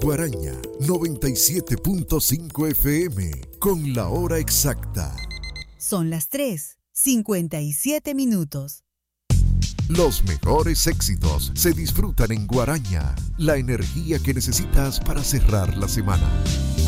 Guaraña 97.5 FM con la hora exacta. Son las 3:57. Los mejores éxitos se disfrutan en Guaraña, la energía que necesitas para cerrar la semana.